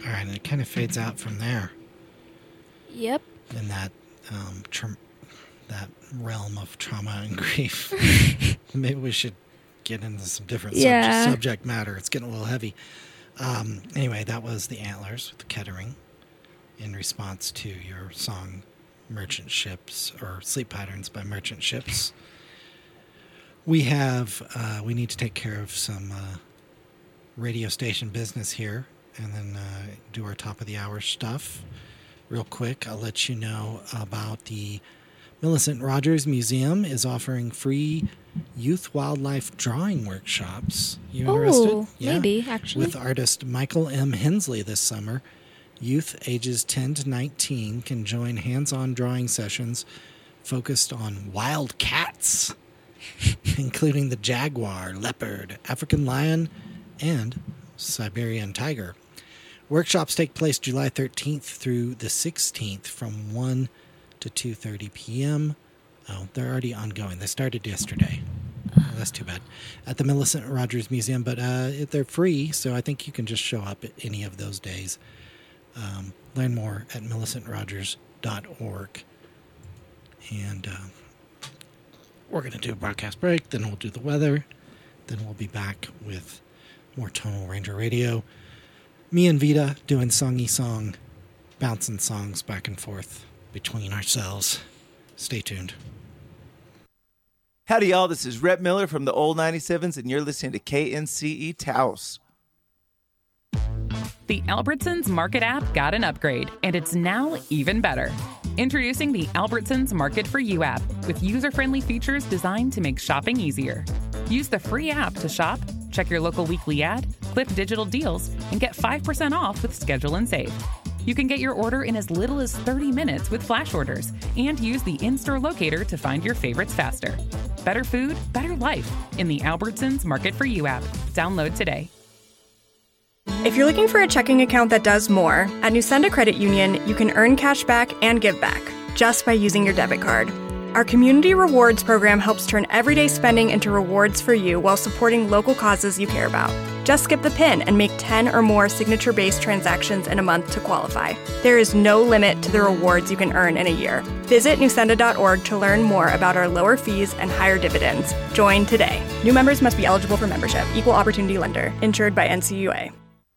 All right, and it kind of fades out from there. Yep. In that that realm of trauma and grief. Maybe we should get into some different subject matter. It's getting a little heavy. Anyway, that was the Antlers with Kettering in response to your song Merchant Ships, or Sleep Patterns by Merchant Ships. We need to take care of some radio station business here and then do our top of the hour stuff. Real quick, I'll let you know about the Millicent Rogers Museum is offering free youth wildlife drawing workshops. You interested? Oh, maybe, actually. With artist Michael M. Hensley this summer. Youth ages 10 to 19 can join hands-on drawing sessions focused on wild cats, including the jaguar, leopard, African lion, and Siberian tiger. Workshops take place July 13th through the 16th from 1 to 2:30 p.m. Oh, they're already ongoing. They started yesterday. Oh, that's too bad. At the Millicent Rogers Museum, but they're free, so I think you can just show up at any of those days. Learn more at millicentrogers.org. And we're going to do a broadcast break, then we'll do the weather, then we'll be back with more Tonal Ranger Radio. Me and Vita doing songy song, bouncing songs back and forth between ourselves. Stay tuned. Howdy, y'all. This is Rhett Miller from the Old 97s, and you're listening to KNCE Taos. The Albertsons Market app got an upgrade, and it's now even better. Introducing the Albertsons Market for You app with user-friendly features designed to make shopping easier. Use the free app to shop, check your local weekly ad, clip digital deals, and get 5% off with Schedule and Save. You can get your order in as little as 30 minutes with flash orders and use the in-store locator to find your favorites faster. Better food, better life in the Albertsons Market for You app. Download today. If you're looking for a checking account that does more, at Nusenda Credit Union, you can earn cash back and give back just by using your debit card. Our Community Rewards program helps turn everyday spending into rewards for you while supporting local causes you care about. Just skip the PIN and make 10 or more signature-based transactions in a month to qualify. There is no limit to the rewards you can earn in a year. Visit nusenda.org to learn more about our lower fees and higher dividends. Join today. New members must be eligible for membership. Equal Opportunity Lender. Insured by NCUA.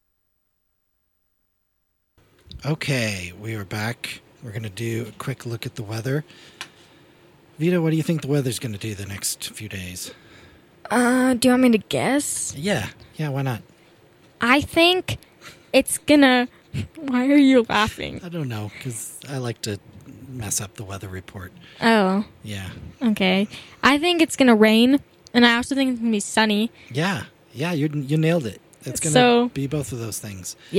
Okay, we are back. We're going to do a quick look at the weather. Vita, what do you think the weather's going to do the next few days? Do you want me to guess? Yeah, why not? I think it's gonna... Why are you laughing? I don't know, because I like to mess up the weather report. Oh. Yeah. Okay. I think it's gonna rain, and I also think it's gonna be sunny. Yeah, you nailed it. It's going to be both of those things.